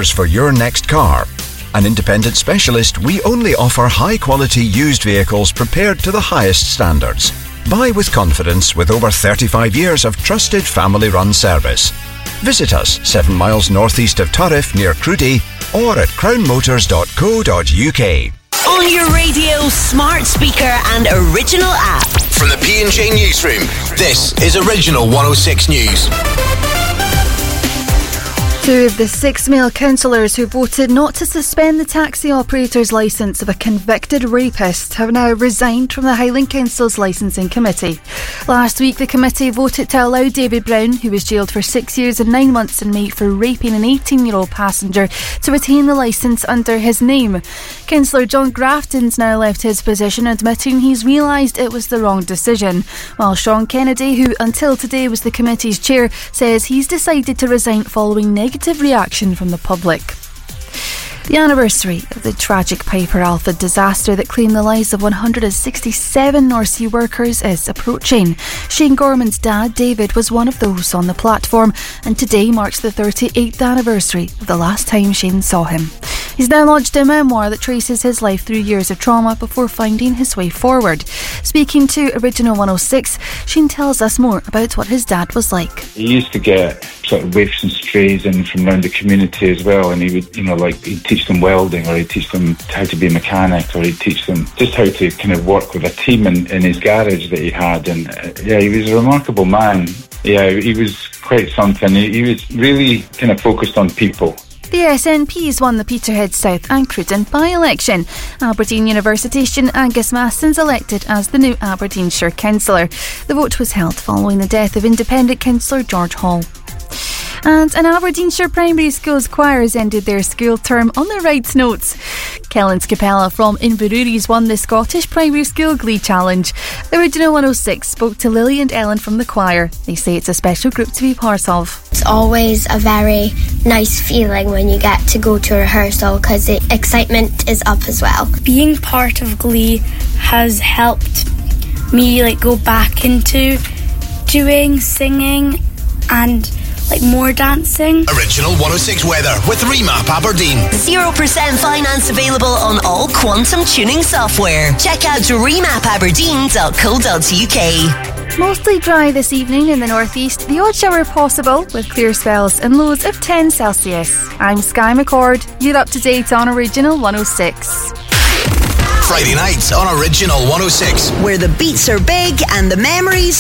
for your next car. An independent specialist, we only offer high-quality used vehicles prepared to the highest standards. Buy with confidence with over 35 years of trusted family-run service. Visit us 7 miles northeast of Turriff near Cruddy or at crownmotors.co.uk. On your radio, smart speaker and original app. From the P&J Newsroom, this is Original 106 News. 2 of the 6 male councillors who voted not to suspend the taxi operator's licence of a convicted rapist have now resigned from the Highland Council's licensing committee. Last week, the committee voted to allow David Brown, who was jailed for 6 years and 9 months in May for raping an 18-year-old passenger, to retain the licence under his name. Councillor John Grafton's now left his position, admitting he's realised it was the wrong decision, while Sean Kennedy, who until today was the committee's chair, says he's decided to resign following negative reaction from the public. The anniversary of the tragic Piper Alpha disaster that claimed the lives of 167 North Sea workers is approaching. Shane Gorman's dad, David, was one of those on the platform, and today marks the 38th anniversary of the last time Shane saw him. He's now launched a memoir that traces his life through years of trauma before finding his way forward. Speaking to Original 106, Shane tells us more about what his dad was like. He used to get sort of waifs and strays in from around the community as well, and he would, he'd teach them welding, or he'd teach them how to be a mechanic, or he'd teach them just how to kind of work with a team in his garage that he had. And he was a remarkable man. Yeah, he was quite something. He was really kind of focused on people. The SNP's won the Peterhead South and Cruden by-election. Aberdeen University student Angus Masson's elected as the new Aberdeenshire councillor. The vote was held following the death of independent councillor George Hall. And an Aberdeenshire primary school's choirs ended their school term on the right notes. Kellen's Capella from Inveruries won the Scottish Primary School Glee Challenge. The Original 106 spoke to Lily and Ellen from the choir. They say it's a special group to be part of. It's always a very nice feeling when you get to go to rehearsal because the excitement is up as well. Being part of Glee has helped me go back into doing singing and more dancing. Original 106 weather with Remap Aberdeen. 0% finance available on all quantum tuning software. Check out remapaberdeen.co.uk. Mostly dry this evening in the northeast. The odd shower possible with clear spells and lows of 10 Celsius. I'm Sky McCord. You're up to date on Original 106. Friday nights on Original 106. Where the beats are big and the memories